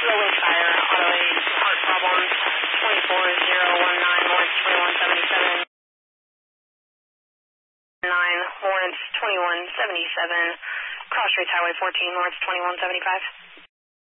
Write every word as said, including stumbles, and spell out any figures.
Low fire, auto aid, heart problems, twenty-four zero one nine, Lawrence twenty-one seventy-seven. nine, Lawrence twenty-one seventy-seven. Cross Streets Highway fourteen, Lawrence twenty-one seventy-five.